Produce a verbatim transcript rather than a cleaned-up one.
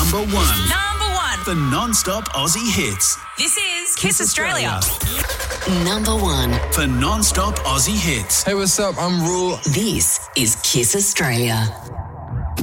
Number one. Number one. For non-stop Aussie hits. This is Kiss Australia. Number one. For non-stop Aussie hits. Hey, what's up? I'm Rule. This is Kiss Australia.